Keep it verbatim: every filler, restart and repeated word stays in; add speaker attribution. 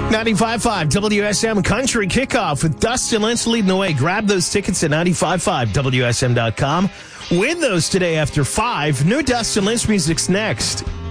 Speaker 1: ninety-five point five W S M Country Kickoff with Dustin Lynch leading the way. Grab those tickets at ninety-five point five W S M dot com. Win those today after five. New Dustin Lynch music's next.